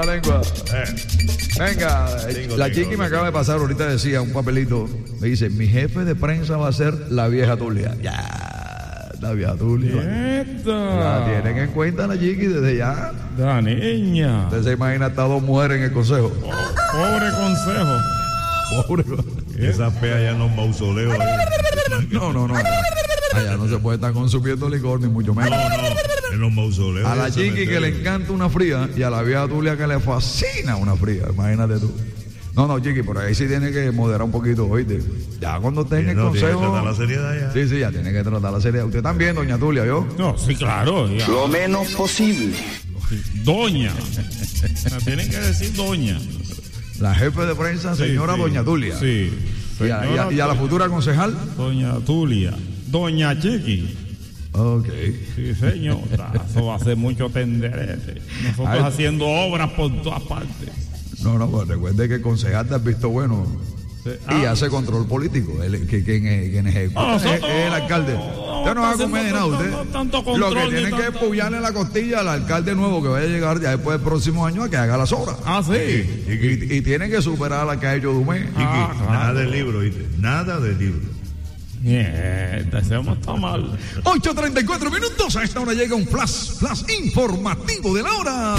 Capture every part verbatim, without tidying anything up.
la lengua. Eh. Venga, Tengo, la tengo, chiqui me tengo. acaba de pasar, ahorita decía un papelito, me dice, mi jefe de prensa va a ser la vieja Tulia. Ya, la vieja Tulia. La tienen en cuenta la chiqui desde ya. La niña. Usted se imagina hasta dos mujeres en el consejo. Pobre consejo. Pobre. Esa fea ya en los mausoleos. ahí. No, no, no. Allá no se puede estar consumiendo licor, ni mucho menos. No, no, en los mausoleos. A la ese chiqui que le cementerio. encanta una fría y a la vieja Tulia que le fascina una fría. Imagínate tú. No, no, chiqui, por ahí sí tiene que moderar un poquito, ¿oíste? Ya cuando esté en Sí, el no, tiene que consejo. tratar la seriedad ya. Sí, sí, ya tiene que tratar la seriedad. Usted también, doña Tulia, ¿yo? No, sí, claro. Ya. Lo menos posible. Doña. Me tienen que decir doña. La jefe de prensa, señora Sí, sí. doña Tulia. Sí. Y a, y a- y a la futura concejal. Doña Tulia. Doña Chiqui. Ok. Sí, señor. Eso va a ser mucho tenderete. Nosotros Ay. haciendo obras por todas partes. No, no, pues recuerde que el concejal te has visto bueno. Sí. Y Ah. hace control político. Él, que, quien, es- quien ejecuta No, es, nosotros- es el alcalde. no, Usted no va a no comer de nada, hacemos usted. tanto- tanto Lo control que ni tiene que tanto- pullarle la costilla al alcalde nuevo que vaya a llegar ya después del próximo año a que haga las obras. Ah, sí. Y, y tiene que superar a la que ha hecho Dumé. Chiqui, Ah, claro. nada del libro, ¿viste? Nada del libro. Mierda, ese hombre está mal. ocho treinta y cuatro minutos. A esta hora llega un flash, flash informativo de la hora.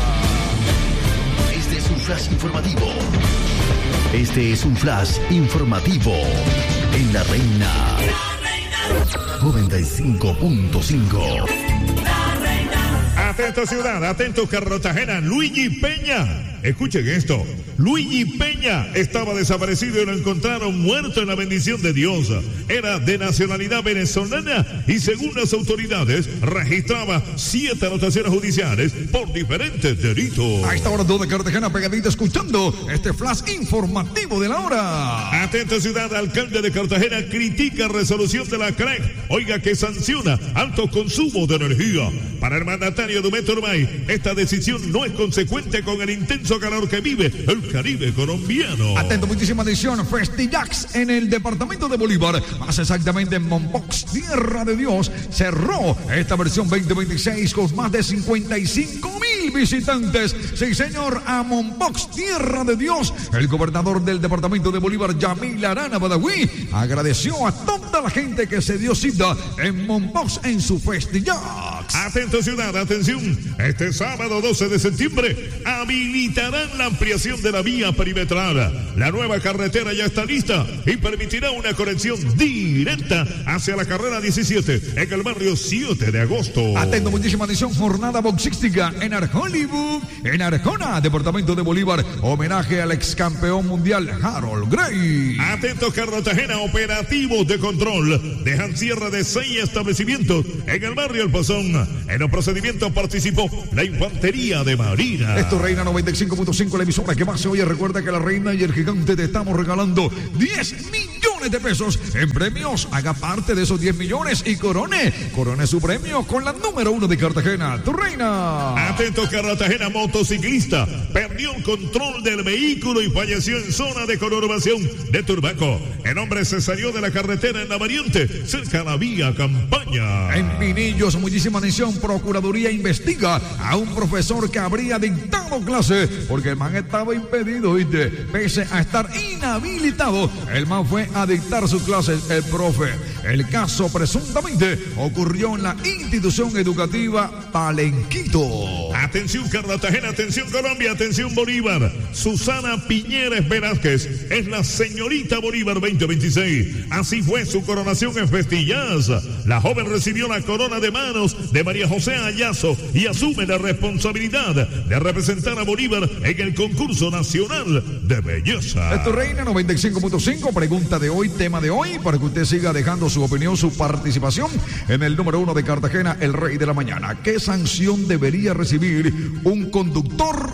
Este es un flash informativo. Este es un flash informativo en La Reina noventa y cinco punto cinco. Atento ciudad, atento Cartagena, Luigi Peña. Escuchen esto. Luigi Peña estaba desaparecido y lo encontraron muerto en la bendición de Dios. Era de nacionalidad venezolana y según las autoridades registraba siete anotaciones judiciales por diferentes delitos. A esta hora todo de Cartagena pegadita escuchando este flash informativo de la hora. Atento ciudad, alcalde de Cartagena critica resolución de la C R E C. Oiga que sanciona alto consumo de energía. Para el mandatario Dumeto Urbay, esta decisión no es consecuente con el intenso calor que vive el Caribe colombiano. Atento, muchísima atención. Festillax en el departamento de Bolívar, más exactamente en Mompox, Tierra de Dios, cerró esta versión veinte veintiséis con más de cincuenta y cinco mil visitantes. Sí, señor, a Mompox, Tierra de Dios. El gobernador del departamento de Bolívar, Yamil Arana Badawi, agradeció a toda la gente que se dio cita en Mompox en su Festillax. Atento ciudad, atención. Este sábado doce de septiembre habilitarán la ampliación de la vía perimetral. La nueva carretera ya está lista y permitirá una conexión directa hacia la carrera diecisiete en el barrio siete de agosto. Atento, muchísima atención, jornada boxística en Hollywood, en Arjona, departamento de Bolívar, homenaje al ex campeón mundial Harold Gray. Atento Cartagena, operativos de control. Dejan cierre de seis establecimientos en el barrio El Pozón. En los procedimientos participó la Infantería de Marina. Esto es Reina noventa y cinco punto cinco, la emisora que más se oye. Recuerda que la Reina y el Gigante te estamos regalando diez millones de pesos en premios. Haga parte de esos diez millones y corone. Corone su premio con la número uno de Cartagena, tu Reina. Atento Cartagena, motociclista perdió el control del vehículo y falleció en zona de conurbación de Turbaco. El hombre se salió de la carretera en la variante cerca de la vía Campaña. En Pinillos, muchísima atención, Procuraduría investiga a un profesor que habría dictado clase porque el man estaba impedido, ¿viste? Pese a estar inhabilitado, el man fue a dictar sus clases, el profe. El caso presuntamente ocurrió en la institución educativa Palenquito. Atención Cartagena, atención Colombia, atención Bolívar. Susana Piñeres Velázquez es la señorita Bolívar veinte veintiséis. Así fue su coronación en Festillas. La joven recibió la corona de manos de María José Ayazo y asume la responsabilidad de representar a Bolívar en el concurso nacional de belleza. Esto es Reina noventa y cinco punto cinco, pregunta de hoy, tema de hoy, para que usted siga dejando su opinión, su participación en el número uno de Cartagena, el rey de la mañana. ¿Qué sanción debería recibir un conductor,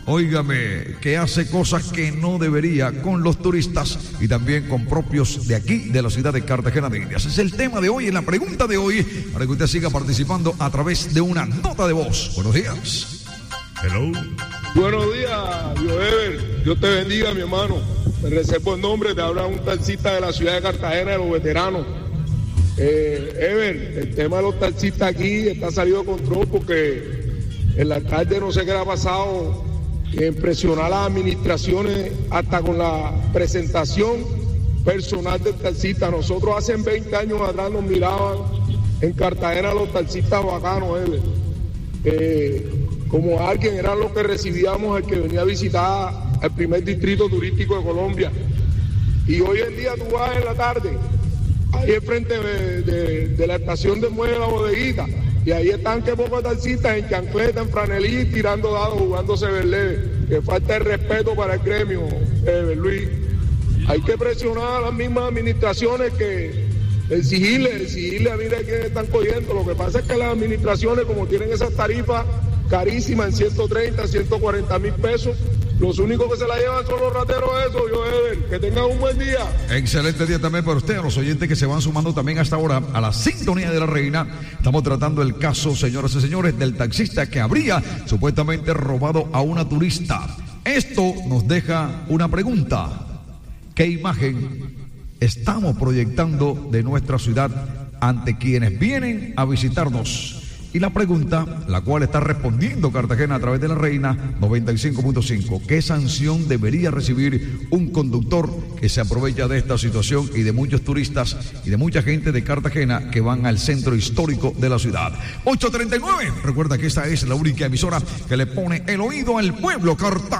óigame, que hace cosas que no debería con los turistas y también con propios de aquí, de la ciudad de Cartagena de Indias? Es el tema de hoy, en la pregunta de hoy, para que usted siga participando a través de una nota de voz. Buenos días. Hello. Buenos días, Dioever. Dios te bendiga, mi hermano. Me reservo el nombre, te habla un taxista de la ciudad de Cartagena, de los veteranos. Eh, Ever, el tema de los taxistas aquí está salido de control porque el alcalde no sé qué le ha pasado en presionar a las administraciones hasta con la presentación personal del taxista. Nosotros hace veinte años atrás nos miraban en Cartagena los taxistas bacanos, eh, eh, como alguien, era lo que recibíamos el que venía a visitar el primer distrito turístico de Colombia. Y hoy en día tú vas en la tarde, ahí enfrente de, de, de la estación de muelle de la bodeguita, y ahí están que pocos taxistas en chancleta, en franelí, tirando dados, jugándose verleve. Que falta el respeto para el gremio, eh, Luis. Hay que presionar a las mismas administraciones que exigirle, exigirle a mira quién están cogiendo. Lo que pasa es que las administraciones, como tienen esas tarifas carísimas en ciento treinta, ciento cuarenta mil pesos, los únicos que se la llevan son los rateros esos, yo, Ever. Que tengan un buen día. Excelente día también para usted, a los oyentes que se van sumando también hasta ahora a la sintonía de la reina. Estamos tratando el caso, señoras y señores, del taxista que habría supuestamente robado a una turista. Esto nos deja una pregunta. ¿Qué imagen estamos proyectando de nuestra ciudad ante quienes vienen a visitarnos? Y la pregunta, la cual está respondiendo Cartagena a través de la Reina noventa y cinco punto cinco, ¿qué sanción debería recibir un conductor que se aprovecha de esta situación y de muchos turistas y de mucha gente de Cartagena que van al centro histórico de la ciudad? ocho treinta y nueve, recuerda que esta es la única emisora que le pone el oído al pueblo Cartagena.